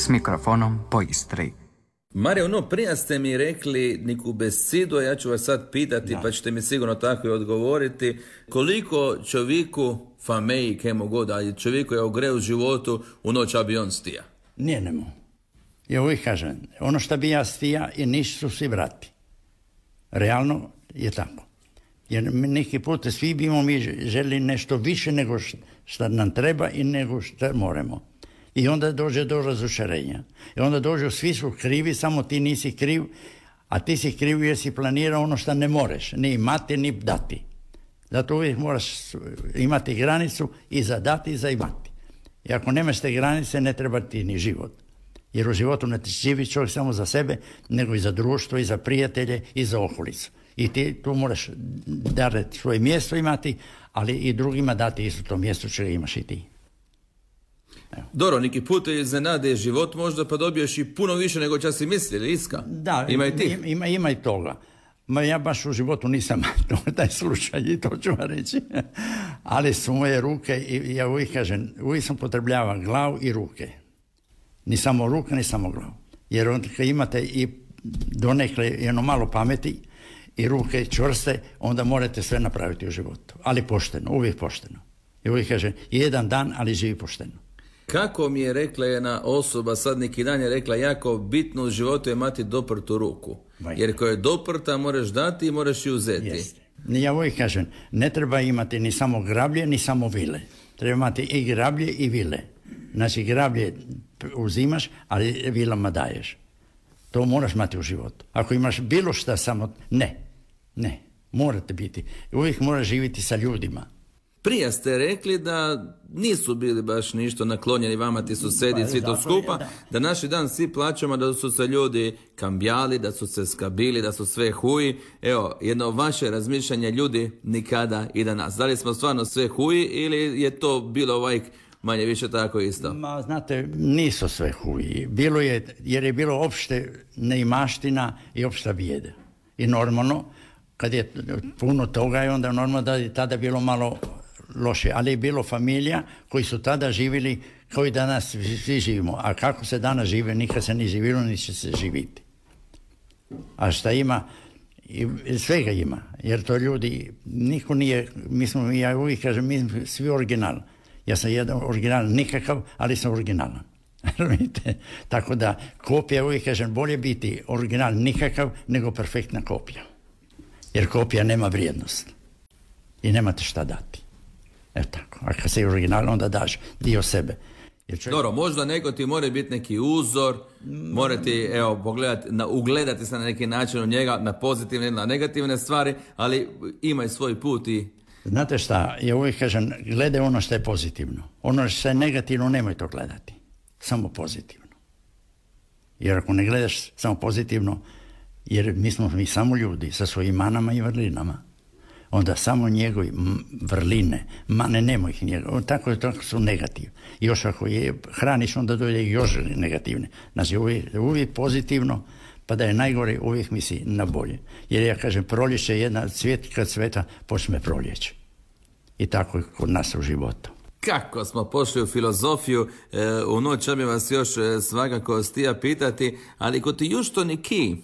s mikrofonom po Istri. Mario, prije ste mi rekli neku besedo, ja ću vas sad pitati, pa ćete mi sigurno tako i odgovoriti. Koliko čovjeku famej, kemo god, ali čovjeku je ogre u životu u noć bi on stija? Nijednemu. Ja uvijek kažem, ono što bi ja stija i nisu svi vrati. Realno je tako. Jer neki put svi bimo mi želi nešto više nego što nam treba i nego što moramo. I onda dođe do razočarenja. I onda dođu, svi su krivi, samo ti nisi kriv, a ti si kriv jer si planirao ono što ne moreš, ni imati, ni dati. Zato uvijek moraš imati granicu i za dati i za imati. I ako nemaš te granice, ne treba ti ni život. Jer u životu ne živi čovjek samo za sebe, nego i za društvo, i za prijatelje, i za okolicu. I ti tu moraš dati svoje mjesto imati, ali i drugima dati isto to mjesto čega imaš i ti. Evo. Dobro, neki put iznenade život možda pa dobiješ i puno više nego čas si mislili, Iska. Da, ima i ti. Ima i toga. Ma ja baš u životu nisam taj slučaj i to ću vam reći. Ali su moje ruke, i ja uvijek kažem, uvijek sam potrebljava glavu i ruke. Ni samo ruke, ni samo glavu. Jer onda kad imate i donekle jedno malo pameti i ruke čvrste, onda morate sve napraviti u životu. Ali pošteno, uvijek pošteno. I uvijek kažem, jedan dan, ali živi pošteno. Kako mi je rekla jedna osoba, sad neki dan je rekla, jako bitno u životu je imati doprtu ruku. Jer ko je doprta, moraš dati i moraš ju uzeti. Jeste. Ja uvijek kažem, ne treba imati ni samo grablje, ni samo vile. Treba imati i grablje i vile. Znači, grablje uzimaš, ali vilama daješ. To moraš imati u životu. Ako imaš bilo šta samo, ne, morate biti. Uvijek moraš živjeti sa ljudima. Prije ste rekli da nisu bili baš ništa naklonjeni vama ti susedi i svi to skupa, da naši dan svi plaćamo da su se ljudi kambjali, da su se skabili, da su sve huji. Evo, jedno vaše razmišljanje ljudi nikada i danas. Da li smo stvarno sve huji ili je to bilo manje više tako isto? Ma, znate, nisu sve huji. Bilo je, jer je bilo opšte neimaština i opšta bijeda. I normalno, kad je puno toga, je onda normalno da je tada bilo malo loše, ali je bilo familija koji su tada živjeli kao i danas svi živimo. A kako se danas žive, nikad se ni živjelo, ni će se živiti. A šta ima, svega ima, jer to ljudi, niko nije, ja uvijek kažem, mi smo svi original. Ja sam jedan original nikakav, ali sam originalan. Tako da, kopija, uvijek kažem, bolje biti original nikakav nego perfektna kopija. Jer kopija nema vrijednost. I nemate šta dati. Evo tako. A kad si original, onda daš dio sebe. Dobro, možda neko ti mora biti neki uzor, mora ti, ugledati se na neki način u njega, na pozitivne ili na negativne stvari, ali imaj svoj put i... Znate šta, ja uvijek kažem, gledaj ono što je pozitivno. Ono što je negativno, nemoj to gledati. Samo pozitivno. Jer ako ne gledaš samo pozitivno, jer mi smo samo ljudi sa svojim manama i vrlinama, onda samo njegovi vrline, mane nemoj ih njegovi, tako su negativni. Još ako je hraniš, onda dođe još negativne. Znači uvijek pozitivno, pa da je najgore, uvijek misli na bolje. Jer ja kažem, proljeće je jedna cvijet, kad cveta počne proljeće. I tako je kod nas u životu. Kako smo pošli u filozofiju, u noć bi vas još svakako stija pitati, ali ko ti jušto neki,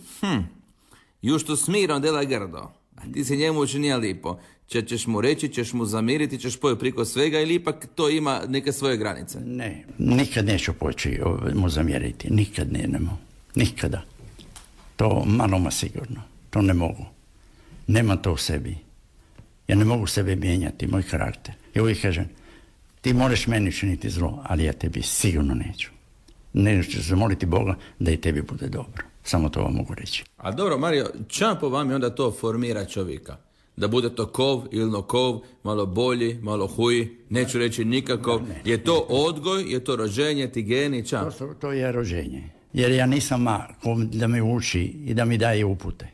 jušto smirom dela grdo, a ti se njemu učinija lipo, ćeš mu reći, ćeš mu zamiriti, ćeš poju priko svega ili ipak to ima neke svoje granice? Ne, nikad neću poći mu zamjeriti, nikad nemo, nikada. To maloma sigurno, to ne mogu. Nemam to u sebi. Ja ne mogu sebe mijenjati, moj karakter. Ja uvijek kažem, ti možeš meni učiniti zlo, ali ja tebi sigurno neću. Neću zamoliti Boga da i tebi bude dobro. Samo to vam mogu reći. A dobro, Mario, ča po vami onda to formira čovjeka? Da bude to kov ili no kov, malo bolji, malo huji, neću reći nikakav. Je to odgoj, je to rođenje, ti geni, ča? To je rođenje. Jer ja nisam da me uči i da mi daje upute.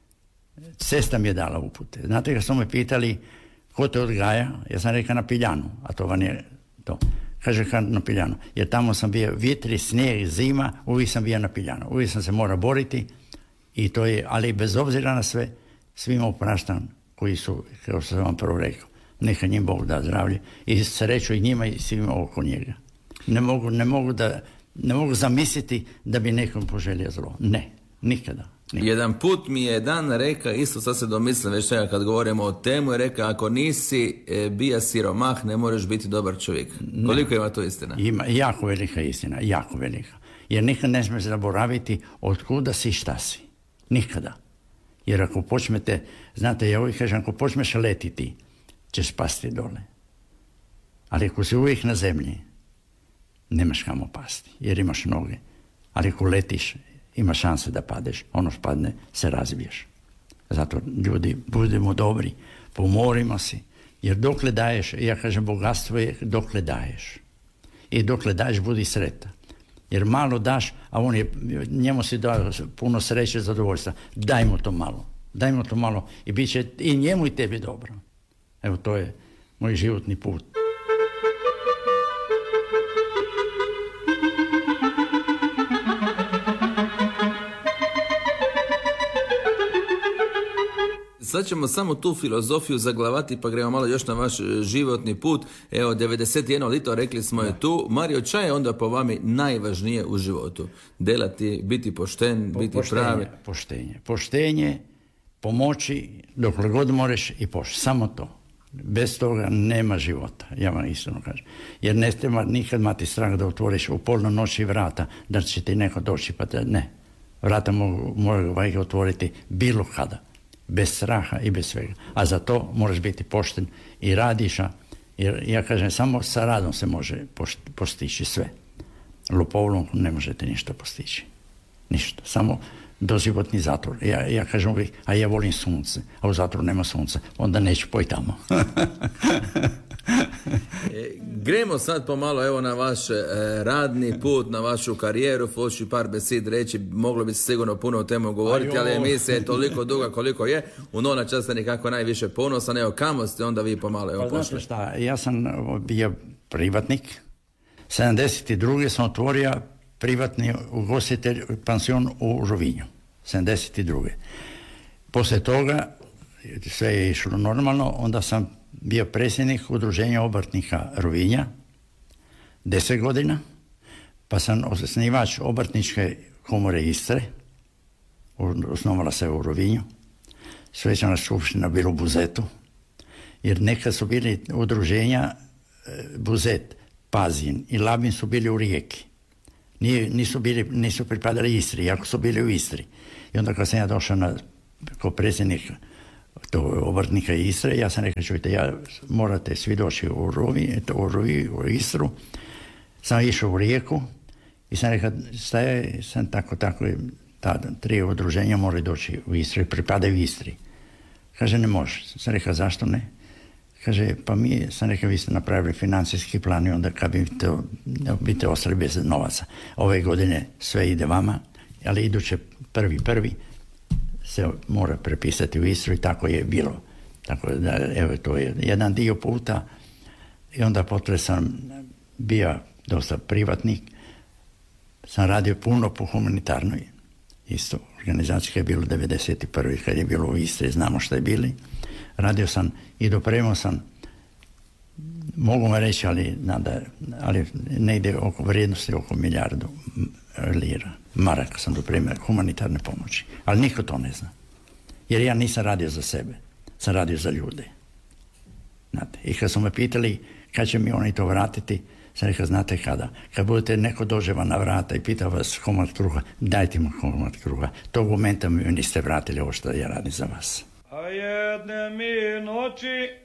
Sestra mi je dala upute. Znate, kad su me pitali ko te odgaja, ja sam rekao na Piljanu, a to vam je to. Kaže na Piljanu, jer tamo sam bio vjetri, snijeg, zima, uvijek sam bio na Piljanu. Uvijek sam se morao boriti i to je, ali bez obzira na sve, svima opraštam koji su, kao što sam vam prvo rekao, neka njim Bog da zdravlje i sreću i njima i svima oko njega. Ne mogu ne mogu zamisliti da bi nekom poželio zlo. Ne, nikada. Jedan put mi je jedan rekao, isto sad se domislim već čega kad govorimo o temu, je rekao, ako nisi bija siromah, ne možeš biti dobar čovjek. Koliko ima to istina? Ima jako velika istina, jako velika. Jer nikad ne smiješ zaboraviti od kuda si i šta si. Nikada. Jer ako počnete, znate, ja uvijek kažem, ako počneš letiti, ćeš pasti dole. Ali ako si uvijek na zemlji, nemaš kamo pasti, jer imaš noge. Ali ako letiš, ima šanse da padeš, ono spadne, se razbiješ. Zato ljudi, budemo dobri, pomorimo si, jer dokle daješ, ja kažem, bogatstvo je dokle daješ. I dokle daješ, budi sretan. Jer malo daš, a njemu si dao puno sreće i zadovoljstva. Daj mu to malo i bit će i njemu i tebi dobro. Evo, to je moj životni put. Sad ćemo samo tu filozofiju zaglavati, pa gremo malo još na vaš životni put. Evo, 91 lito, rekli smo je tu. Mario, šta je onda po vami najvažnije u životu? Delati, biti pošten, biti pravi? Poštenje, pomoći, dokle god možeš i samo to. Bez toga nema života, ja vam iskreno kažem. Jer ne treba nikad imati strah da otvoriš u polno noći vrata, da će ti neko doći, pa ne. Vrata mogu otvoriti bilo kada. Bez straha i bez svega. A za to moraš biti pošten i radiš, jer ja kažem, samo sa radom se može postići sve. Lopovlom ne možete ništa postići. Ništa. Samo doživotni zatvor. Ja kažem uvijek, a ja volim sunce, a u zatvoru nema sunca, onda neću poj tamo. Gremo sad pomalo evo na vaš radni put, na vašu karijeru. Hoću par besed reći, moglo bi se sigurno puno o temu govoriti, ali emisija je toliko duga koliko je. U nona časta nikako najviše ponosan. Evo, kamo ste onda vi pomalo evo pošli? Znate šta, ja sam bio privatnik. 72. sam otvorio privatni ugostitelj pansion u Rovinju. 72. Poslije toga sve je išlo normalno, onda sam bio predsjednik udruženja obrtnika Rovinja 10 godina, pa sam osnivač obrtničke komore Istre, osnovala se u Rovinju, svečana skupština bila u Buzetu, jer nekad su bili udruženja Buzet, Pazin i Labin su bili u Rijeki. Nisu pripadali Istri, jako su bili u Istri. I onda kad sam ja došao kao predsjednik obrtnika Istre, ja sam rekao, čujte, morate svi doći u Istru. Sam išao u Rijeku i sam rekao, sam tako, tada 3 udruženja moraju doći u Istru i pripadaju Istri. Kaže, ne može. Sam rekao, zašto ne? Kaže, pa sam rekao, vi ste napravili financijski plan i onda kad biste ostali bez novaca. Ove godine sve ide vama, ali iduće prvi se mora prepisati u Istru i tako je bilo. Tako da, evo, to je jedan dio puta i onda potre sam bio dosta privatnik. Sam radio puno po humanitarnoj isto organizaciji, kad je bilo 91. kad je bilo u Istri, znamo što je bili. Radio sam i dopremao sam, mogu me reći, ali ne ide oko vrijednosti oko 1 milijardu lira. Maraka sam dopremio humanitarne pomoći. Ali niko to ne zna. Jer ja nisam radio za sebe. Sam radio za ljude. Znate, i kad su me pitali kad će mi oni to vratiti, sam rekao, znate kada? Kad budete neko dođe vam na vrata i pita vas komad kruha, dajte mu komad kruha. Tog momenta mi niste vratili ovo što ja radim za vas. A jedne mi noći